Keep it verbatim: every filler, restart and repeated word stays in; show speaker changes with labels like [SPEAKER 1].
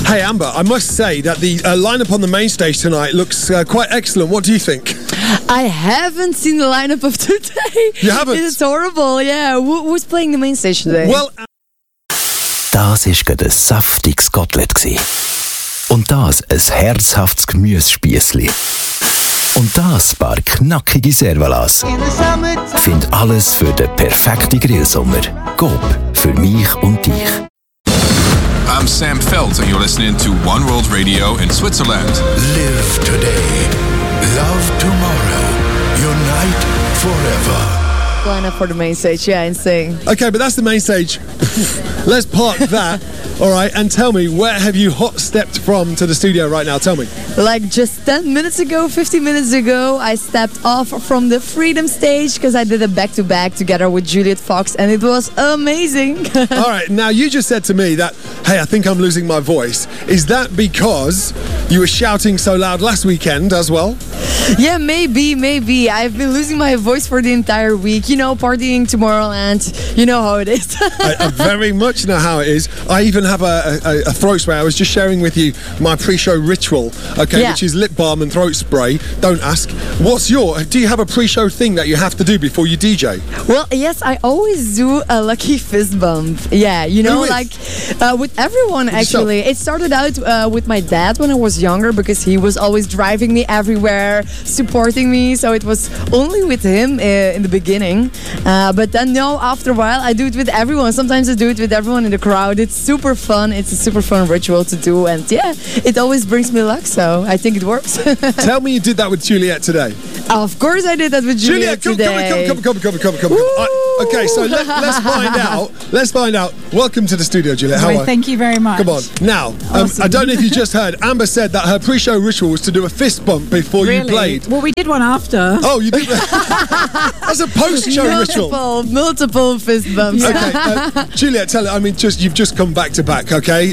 [SPEAKER 1] Hey Amber, I must say that the uh, lineup on the main stage tonight looks uh, quite excellent. What do you think?
[SPEAKER 2] I haven't seen the lineup of today.
[SPEAKER 1] You haven't?
[SPEAKER 2] It's horrible, yeah. Who, who's playing the main stage today?
[SPEAKER 1] Well,
[SPEAKER 3] das war gerade ein saftiges Kotelett. Und das ein herzhaftes Gemüsespießli. Und das paar knackige Servalas. Find alles für den perfekten Grillsommer. Coop, für mich und dich.
[SPEAKER 4] I'm Sam Felt and you're listening to One World Radio in Switzerland.
[SPEAKER 5] Live today, love tomorrow, unite forever.
[SPEAKER 2] Lineup for the main stage, yeah, insane.
[SPEAKER 1] okay, but that's the main stage. Let's park that. All right, and tell me, where have you hot stepped from to the studio right now? Tell me.
[SPEAKER 2] Like just ten minutes ago, fifteen minutes ago, I stepped off from the Freedom stage because I did a back-to-back together with Juliet Fox and it was amazing.
[SPEAKER 1] All right, now you just said to me that, hey, I think I'm losing my voice. Is that because you were shouting so loud last weekend as well?
[SPEAKER 2] Yeah, maybe, maybe. I've been losing my voice for the entire week. You know, partying Tomorrowland. You know how it is.
[SPEAKER 1] I, I very much know how it is. I even have a, a, a throat spray. I was just sharing with you my pre-show ritual, okay,
[SPEAKER 2] Yeah.
[SPEAKER 1] which is lip balm and throat spray. Don't ask. What's your, do you have a pre-show thing that you have to do before you D J?
[SPEAKER 2] Well, yes, I always do a lucky fist bump. Yeah, you know,
[SPEAKER 1] Who is?
[SPEAKER 2] like uh, with everyone
[SPEAKER 1] With yourself?
[SPEAKER 2] actually. It started out uh, with my dad when I was younger because he was always driving me everywhere, supporting me. So it was only with him uh, in the beginning. Uh, but then, no, after a while, I do it with everyone. Sometimes I do it with everyone in the crowd. It's super fun. It's a super fun ritual to do. And yeah, it always brings me luck. So I think it works.
[SPEAKER 1] Tell me you did that with Juliet today.
[SPEAKER 2] Of course I did that with Juliet,
[SPEAKER 1] Juliet, come,
[SPEAKER 2] today.
[SPEAKER 1] come, come, come, come, come, come, come, come. I, okay, so let, let's find out. Let's find out. Welcome to the studio, Juliet. How
[SPEAKER 6] Wait,
[SPEAKER 1] are you?
[SPEAKER 6] thank you very much.
[SPEAKER 1] Come on. Now, um,
[SPEAKER 6] Awesome.
[SPEAKER 1] I don't know if you just heard, Amber said that her pre-show ritual was to do a fist bump before
[SPEAKER 6] Really?
[SPEAKER 1] you played.
[SPEAKER 6] Well, we did one after.
[SPEAKER 1] Oh, you did that? That's a post-show ritual.
[SPEAKER 2] multiple, multiple fist bumps.
[SPEAKER 1] Okay, uh, Juliet, tell it. I mean, just you've just come back to back, okay?